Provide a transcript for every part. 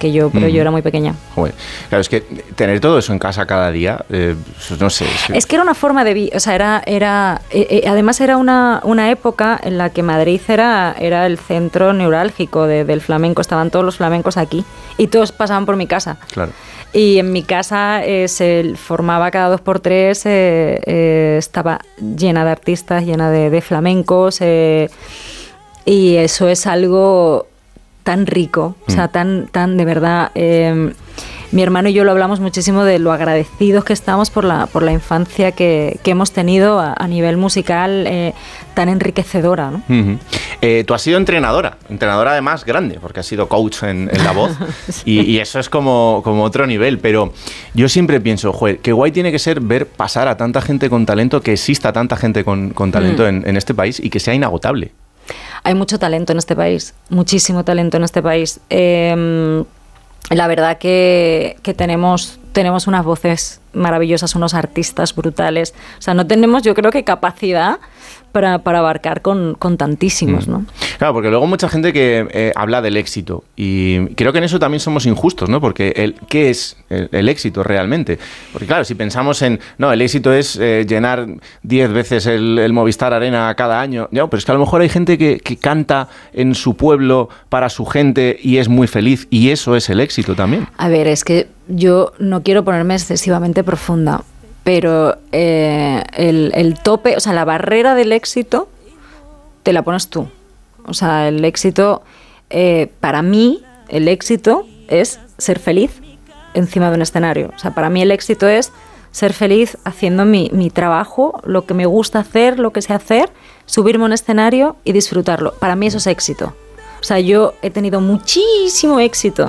que yo, pero yo era muy pequeña. Joder. Claro, es que tener todo eso en casa cada día, no sé. Es que era una forma de vivir, o sea, además era una época en la que Madrid era el centro neurálgico del flamenco, estaban todos los flamencos aquí y todos pasaban por mi casa. Claro. Y en mi casa se formaba cada 2x3, estaba llena de artistas, llena de flamencos, y eso es algo tan rico, o sea, tan de verdad. Mi hermano y yo lo hablamos muchísimo de lo agradecidos que estamos por la infancia que hemos tenido a nivel musical, tan enriquecedora, ¿no? Tú has sido entrenadora además grande, porque has sido coach en La Voz, sí. y eso es como otro nivel, pero yo siempre pienso, joder, qué guay tiene que ser ver pasar a tanta gente con talento, que exista tanta gente con talento en este país y que sea inagotable. Hay mucho talento en este país, muchísimo talento en este país. La verdad que tenemos unas voces maravillosas, unos artistas brutales. O sea, no tenemos, yo creo que capacidad para abarcar con tantísimos, ¿no? Claro, porque luego mucha gente que habla del éxito, y creo que en eso también somos injustos, ¿no? Porque ¿qué es el éxito realmente? Porque claro, si pensamos el éxito es llenar 10 veces el Movistar Arena cada año, no, pero es que a lo mejor hay gente que canta en su pueblo para su gente y es muy feliz, y eso es el éxito también. A ver, es que yo no quiero ponerme excesivamente profunda, pero el tope, o sea, la barrera del éxito te la pones tú. O sea, el éxito, para mí, el éxito es ser feliz encima de un escenario. O sea, para mí el éxito es ser feliz haciendo mi trabajo, lo que me gusta hacer, lo que sé hacer, subirme a un escenario y disfrutarlo. Para mí eso es éxito. O sea, yo he tenido muchísimo éxito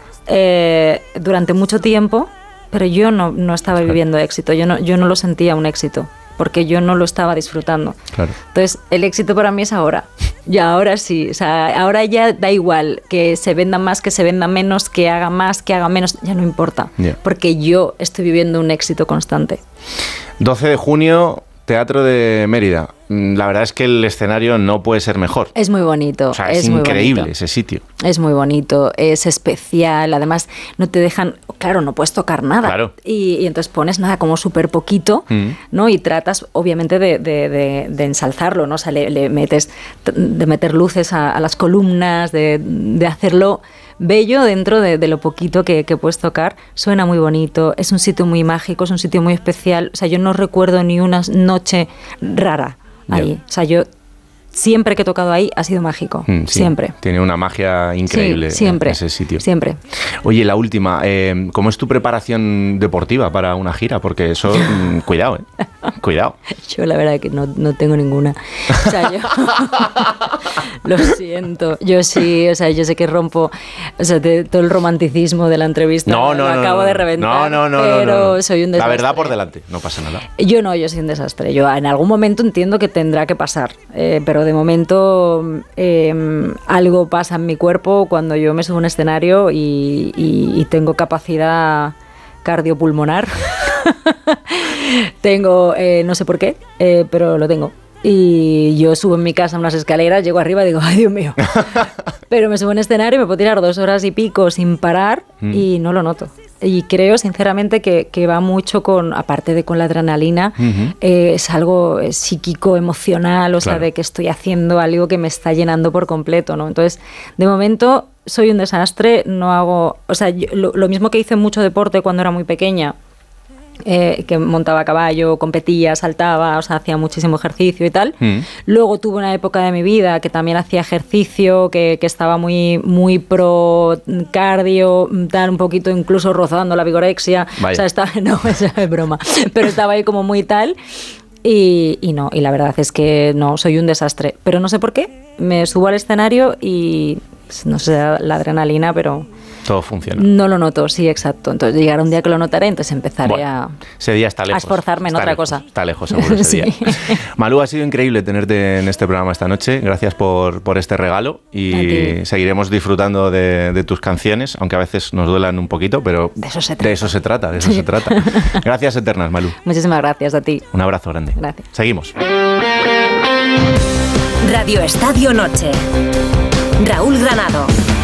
durante mucho tiempo, pero yo no estaba viviendo éxito, yo no lo sentía un éxito, porque yo no lo estaba disfrutando. Claro. Entonces, el éxito para mí es ahora. Y ahora sí, o sea, ahora ya da igual que se venda más, que se venda menos, que haga más, que haga menos, ya no importa, porque yo estoy viviendo un éxito constante. 12 de junio, Teatro de Mérida. La verdad es que el escenario no puede ser mejor. Es muy bonito. O sea, es increíble ese sitio. Es muy bonito, es especial. Además, no te dejan... Claro, no puedes tocar nada. Claro. Y entonces pones nada, como súper poquito, ¿no? Y tratas, obviamente, de ensalzarlo, ¿no? O sea, le metes... De meter luces a las columnas, de hacerlo bello dentro de lo poquito que puedes tocar. Suena muy bonito, es un sitio muy mágico, es un sitio muy especial. O sea, yo no recuerdo ni una noche rara ahí. O sea, yo siempre que he tocado ahí ha sido mágico, sí, siempre. Tiene una magia increíble, sí, siempre, ese sitio. Siempre. Oye, la última, ¿cómo es tu preparación deportiva para una gira? Porque eso, cuidado, cuidado. Yo la verdad que no tengo ninguna. O sea, yo lo siento. Yo sí, o sea, yo sé que rompo, o sea, todo el romanticismo de la entrevista. No, acabo de reventar. No, pero soy un desastre. La verdad por delante, no pasa nada. Yo soy un desastre. Yo en algún momento entiendo que tendrá que pasar, pero de momento algo pasa en mi cuerpo cuando yo me subo a un escenario y tengo capacidad cardiopulmonar. Tengo, no sé por qué, pero lo tengo. Y yo subo en mi casa unas escaleras, llego arriba y digo, ¡ay, Dios mío! Pero me subo en escenario y me puedo tirar 2 horas y pico sin parar y no lo noto. Y creo, sinceramente, que va mucho aparte de con la adrenalina, es algo psíquico, emocional, o sea, de que estoy haciendo algo que me está llenando por completo, ¿no? Entonces, de momento, soy un desastre, no hago... O sea, lo mismo que hice mucho deporte cuando era muy pequeña, que montaba a caballo, competía, saltaba, o sea, hacía muchísimo ejercicio y tal. Luego tuve una época de mi vida que también hacía ejercicio, que estaba muy pro cardio, tal, un poquito incluso rozando la vigorexia. Vaya. O sea, estaba, no, eso es broma, pero estaba ahí como muy tal. Y la verdad es que no, soy un desastre. Pero no sé por qué, me subo al escenario y no sé la adrenalina, pero... Todo funciona. No lo noto, sí, exacto. Entonces llegará un día que lo notaré, entonces empezaré ese día está lejos, a esforzarme en otra cosa. Está lejos seguro ese día. Malú, ha sido increíble tenerte en este programa esta noche. Gracias por este regalo y seguiremos disfrutando de tus canciones, aunque a veces nos duelan un poquito, pero de eso se trata. Gracias eternas, Malú. Muchísimas gracias a ti. Un abrazo grande. Gracias. Seguimos. Radio Estadio Noche. Raúl Granado.